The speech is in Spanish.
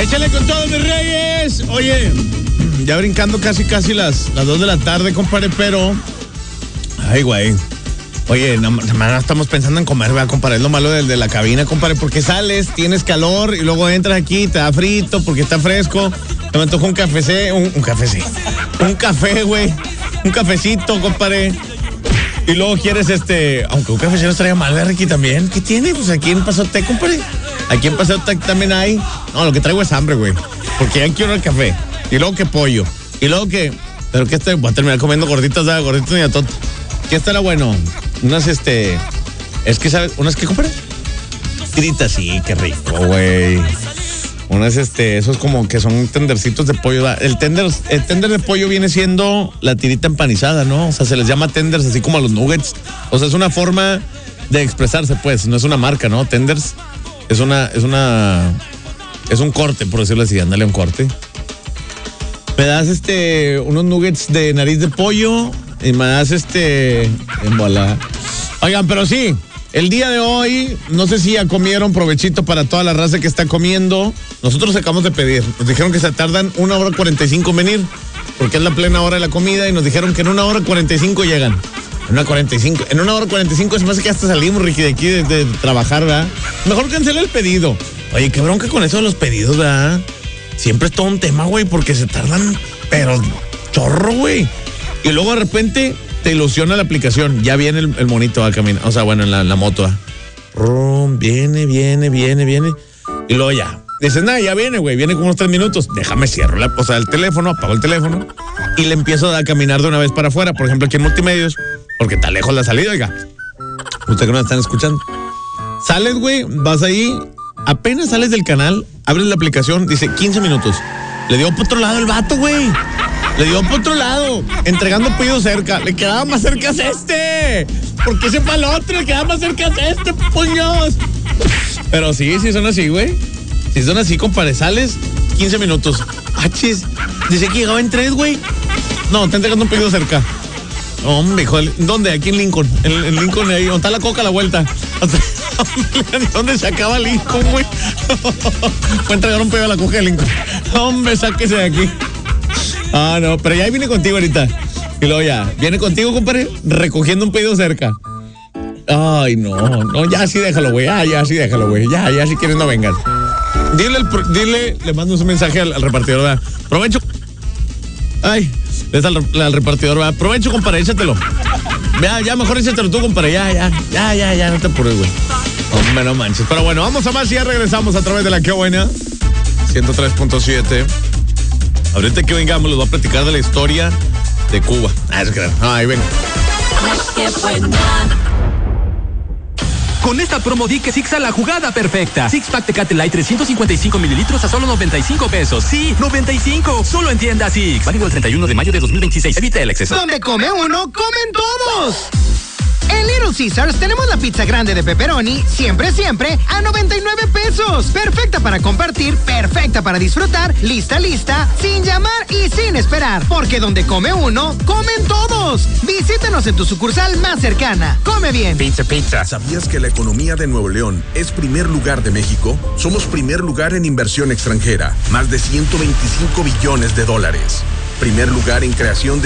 Échale con todos mis reyes. Oye, ya brincando casi las 2 de la tarde, compadre, pero... Ay, güey. Oye, nada estamos pensando en comer, ¿verdad, compadre? Es lo malo de la cabina, compadre, porque sales, tienes calor y luego entras aquí, te da frito porque está fresco. Te me antoja un café, un café, güey. Un cafecito, compadre. Y luego quieres aunque un café no estaría mal, ¿verdad, Ricky? También. ¿Qué tiene? Pues aquí en Pasote, compadre. Aquí en Pasote también hay. No, lo que traigo es hambre, güey. Porque ya quiero el café. Y luego que pollo. Y luego que... ¿Pero qué voy a terminar comiendo gorditas, ¿verdad? Gorditas ni a todo. ¿Qué estará bueno? Unas, es que, ¿sabes? ¿Unas qué, compadre? Tiritas, sí, qué rico, güey. Unas, esos como que son tendercitos de pollo. El tender de pollo viene siendo la tirita empanizada, ¿no? O sea, se les llama tenders así como a los nuggets. O sea, es una forma de expresarse, pues. No es una marca, ¿no? Tenders es un corte, por decirlo así. Ándale, un corte. Me das, unos nuggets de nariz de pollo y me das, en bola. Oigan, pero sí, el día de hoy, no sé si ya comieron, provechito para toda la raza que está comiendo. Nosotros acabamos de pedir. Nos dijeron que se tardan 1 hora 45 en venir, porque es la plena hora de la comida, y nos dijeron que en 1 hora 45 llegan. En 1 hora 45 se me hace que hasta salimos, Ricky, de aquí de trabajar, ¿verdad? Mejor cancela el pedido. Oye, qué bronca con eso de los pedidos, ¿verdad? Siempre es todo un tema, güey, porque se tardan, pero chorro, güey. Y luego de repente te ilusiona la aplicación. Ya viene el monito a caminar. O sea, bueno, en la moto. Viene. Y luego ya. Dices, nada, ya viene, güey. Viene como unos 3 minutos. Déjame cierro el teléfono, apago el teléfono y le empiezo a caminar de una vez para afuera. Por ejemplo, aquí en Multimedios, porque está lejos la salida, oiga. Ustedes que no están escuchando. Sales, güey, vas ahí. Apenas sales del canal, abres la aplicación, dice 15 minutos. Le dio por otro lado el vato, güey. Le dio por otro lado, entregando pedido cerca. Le quedaba más cerca a ¿Por qué se fue al otro? Le quedaba más cerca a puños. Pero sí son así, güey. Si son así, compadre, sales 15 minutos. Chis. Dice que llegaba en 3, güey. No, está entregando un pedido cerca. Hombre, hijo, ¿dónde? Aquí en Lincoln. En Lincoln, ahí, donde está la coca a la vuelta. ¿Dónde se acaba Lincoln, güey? Fue a entregar un pedido a la coca de Lincoln. Hombre, sáquese de aquí. No, pero ya viene contigo ahorita. Y luego ya, viene contigo, compadre, recogiendo un pedido cerca. Ay, no, ya sí déjalo, güey. Ya sí déjalo, güey. Ya si quieres no vengas. Dile, le mando un mensaje al repartidor, ¿verdad? Provecho. Ay, es al repartidor, ¿verdad? Provecho, compadre, échatelo. Ya, mejor échatelo tú, compadre. Ya, no te apures, güey. Hombre, no manches. Pero bueno, vamos a más y ya regresamos a través de la Qué Buena 103.7. Ahorita que vengamos, les voy a platicar de la historia de Cuba. Es que ahí ven. Con esta promo di que Six a la jugada perfecta. Six Pack Tecate Light 355 mililitros a solo 95 pesos. Sí, 95. Solo en tienda Six. Válido el 31 de mayo de 2026. Evita el exceso. Donde come uno, comen todos. En Little Caesars tenemos la pizza grande de pepperoni, siempre, a 99 pesos. Perfecta para compartir, perfecta para disfrutar, lista, sin llamar y sin esperar. Porque donde come uno, comen todos. Visítanos en tu sucursal más cercana. Come bien. Pizza. ¿Sabías que la economía de Nuevo León es primer lugar de México? Somos primer lugar en inversión extranjera, más de $125 billones. Primer lugar en creación de